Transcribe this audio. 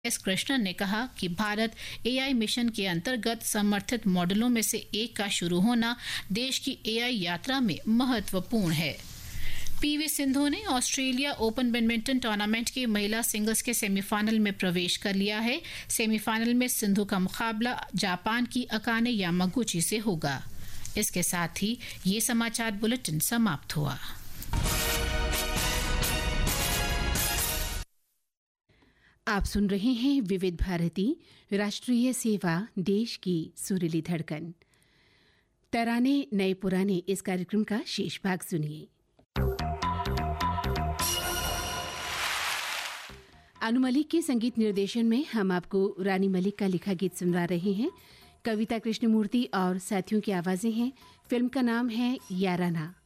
S Krishnan ने कहा कि भारत एआई मिशन के अंतर्गत समर्थित मॉडलों में से एक का शुरू होना देश की एआई यात्रा में महत्वपूर्ण है। पीवी सिंधु ने ऑस्ट्रेलिया ओपन बैडमिंटन टूर्नामेंट के महिला सिंगल्स के सेमीफाइनल में प्रवेश कर लिया है। सेमीफाइनल में सिंधु का मुकाबला जापान की अकाने यामागुची से होगा। इसके साथ ही ये समाचार बुलेटिन समाप्त हुआ। आप सुन रहे हैं विविध भारती राष्ट्रीय सेवा, देश की सुरीली धड़कन। तराने नए पुराने इस कार्यक्रम का शेष भाग सुनिए। अनु मलिक के संगीत निर्देशन में हम आपको रानी मलिक का लिखा गीत सुना रहे हैं। कविता कृष्णमूर्ति और साथियों की आवाजें हैं। फिल्म का नाम है याराना।